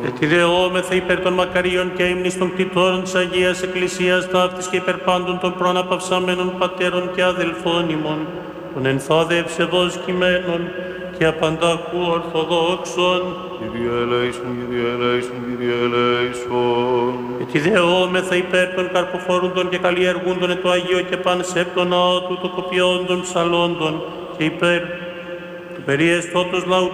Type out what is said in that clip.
Ετιδεόμεθα υπέρ των μακαρίων και ύμνης των κτητόρων της Αγίας Εκκλησίας ταύτης και υπέρ πάντων των προαναπαυσαμένων πατέρων και αδελφών ημών, των ενθάδε ευσεβώς κειμένων και απανταχού ορθοδόξων. Κύριε ελέησον, Κύριε ελέησον, Κύριε ελέησον. Ετιδεόμεθα υπέρ των καρποφορούντων και καλλιεργούντων εν το Αγίο και πανσέπτων ναό του τοκοποιώντων ψαλόντων και υπέρ του περιεστώτος λαού